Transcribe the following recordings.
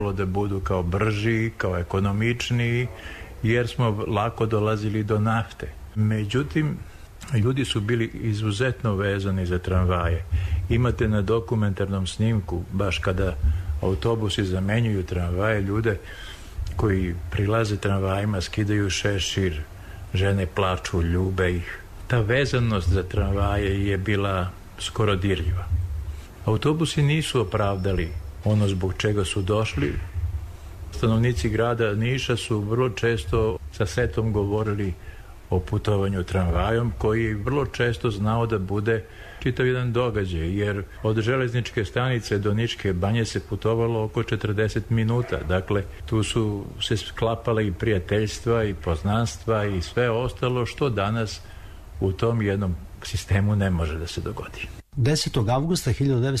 da budu kao brži, kao ekonomičniji, jer smo lako dolazili do nafte. Međutim, ljudi su bili izuzetno vezani za tramvaje. Imate na dokumentarnom snimku, baš kada autobusi zamenjuju tramvaje, ljude koji prilaze tramvajima, skidaju šešir, žene plaču, ljube ih. Ta vezanost za tramvaje je bila skoro dirljiva. Autobusi nisu opravdali ono zbog čega su došli. Stanovnici grada Niša su vrlo često sa setom govorili o putovanju tramvajom, koji vrlo često znao da bude čitav jedan događaj, jer od železničke stanice do Niške banje se putovalo oko 40 minuta. Dakle, tu su se sklapale i prijateljstva i poznanstva i sve ostalo što danas u tom jednom sistemu ne može da se dogodi. 10. avgusta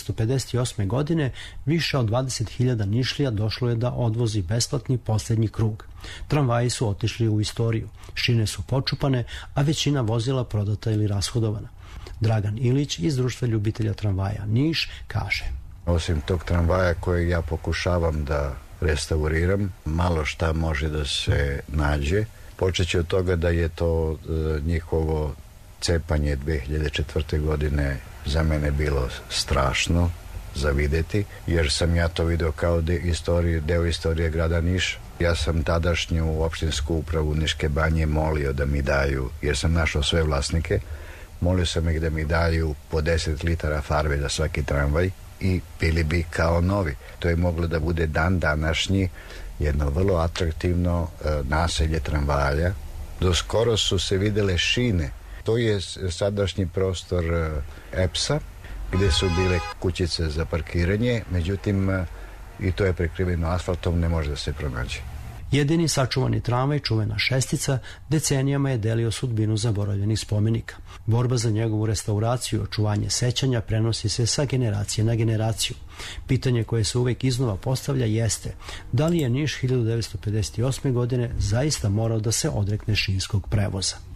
1958. godine više od 20.000 Nišlija došlo je da odvozi besplatni posljednji krug. Tramvaji su otišli u istoriju, šine su počupane, a većina vozila prodata ili rashodovana. Dragan Ilić iz Društva ljubitelja tramvaja Niš kaže: Osim tog tramvaja kojeg ja pokušavam da restauriram, malo šta može da se nađe. Počeći od toga da je to njihovo cepanje 2004. godine za mene bilo strašno za videti, jer sam ja to video kao deo istorije grada Niš. Ja sam tadašnju opštinsku upravu Niške banje molio da mi daju, jer sam našao sve vlasnike, molio sam ih da mi daju po 10 litara farbe za svaki tramvaj i bili bi kao novi. To je moglo da bude dan današnji jedno vrlo atraktivno naselje tramvaja. Do skoro su se videle šine. To je sadašnji prostor EPS-a, gde su bile kućice za parkiranje, međutim i to je prekriveno asfaltom, ne može da se pronađe. Jedini sačuvani tramvaj, čuvena šestica, decenijama je delio sudbinu zaboravljenih spomenika. Borba za njegovu restauraciju i očuvanje sećanja prenosi se sa generacije na generaciju. Pitanje koje se uvek iznova postavlja jeste: da li je Niš 1958. godine zaista morao da se odrekne šinskog prevoza?